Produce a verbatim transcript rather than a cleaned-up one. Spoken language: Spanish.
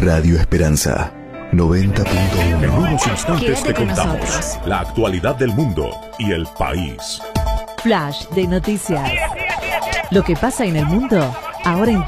Radio Esperanza noventa punto En uno. unos instantes Quédate te con contamos nosotros. la actualidad del mundo y el país. Flash de noticias. Lo que pasa en el mundo, ahora en